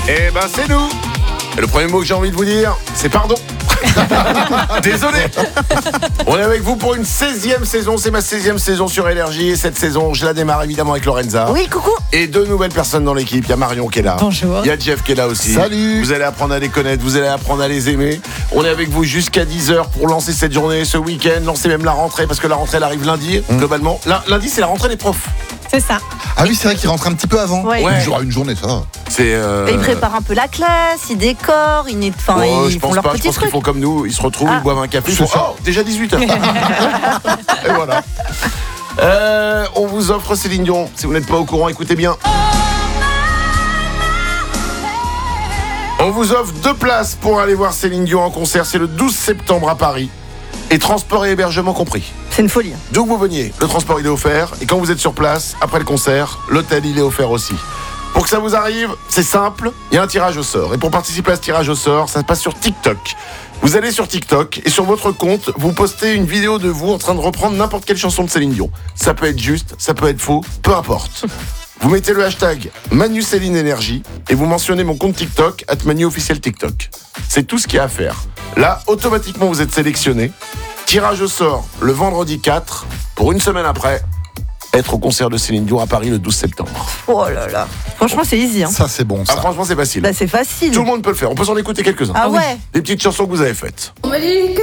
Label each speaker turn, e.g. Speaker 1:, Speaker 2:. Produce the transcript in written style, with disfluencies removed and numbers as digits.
Speaker 1: Eh ben c'est nous. Et le premier mot que j'ai envie de vous dire, c'est pardon. Désolé. On est avec vous pour une 16e saison. C'est ma 16e saison sur Énergie. Et cette saison, je la démarre évidemment avec Lorenza.
Speaker 2: Oui, coucou.
Speaker 1: Et 2 nouvelles personnes dans l'équipe. Il y a Marion qui est là.
Speaker 3: Bonjour.
Speaker 1: Il y a Jeff qui est là aussi.
Speaker 4: Salut.
Speaker 1: Vous allez apprendre à les connaître, vous allez apprendre à les aimer. On est avec vous jusqu'à 10h pour lancer cette journée, ce week-end, lancer même la rentrée, parce que la rentrée elle arrive lundi, globalement. Lundi, c'est la rentrée des profs.
Speaker 3: C'est ça.
Speaker 4: Ah oui, c'est vrai qu'il rentre un petit peu avant.
Speaker 2: Ouais.
Speaker 4: Une journée, ça va.
Speaker 1: C'est.
Speaker 2: Et ils préparent un peu la classe, ils décorent, ils
Speaker 1: je
Speaker 2: font
Speaker 1: pense
Speaker 2: leurs
Speaker 1: pas, je
Speaker 2: petits
Speaker 1: pense qu'ils
Speaker 2: trucs.
Speaker 1: font comme nous, ils se retrouvent, ils boivent un café, ils font oh, déjà 18h. Et voilà. On vous offre Céline Dion. Si vous n'êtes pas au courant, écoutez bien. On vous offre 2 places pour aller voir Céline Dion en concert. C'est le 12 septembre à Paris. Et transport et hébergement compris.
Speaker 2: C'est une folie.
Speaker 1: D'où que vous veniez, le transport il est offert. Et quand vous êtes sur place, après le concert, l'hôtel il est offert aussi. Pour que ça vous arrive, c'est simple, il y a un tirage au sort. Et pour participer à ce tirage au sort, ça se passe sur TikTok. Vous allez sur TikTok et sur votre compte, vous postez une vidéo de vous en train de reprendre n'importe quelle chanson de Céline Dion. Ça peut être juste, ça peut être faux, peu importe. Vous mettez le hashtag Manu Céline Énergie et vous mentionnez mon compte TikTok @ManuOfficielTikTok. C'est tout ce qu'il y a à faire. Là, automatiquement, vous êtes sélectionné. Tirage au sort le vendredi 4 pour une semaine après être au concert de Céline Dion à Paris le 12 septembre.
Speaker 2: Oh là là. Franchement, c'est easy. Hein.
Speaker 4: Ça, c'est bon, ça.
Speaker 1: Ah, franchement, c'est facile.
Speaker 2: Bah, c'est facile.
Speaker 1: Tout le monde peut le faire. On peut s'en écouter quelques-uns.
Speaker 2: Ah ouais.
Speaker 1: Des petites chansons que vous avez faites.
Speaker 5: On m'a dit que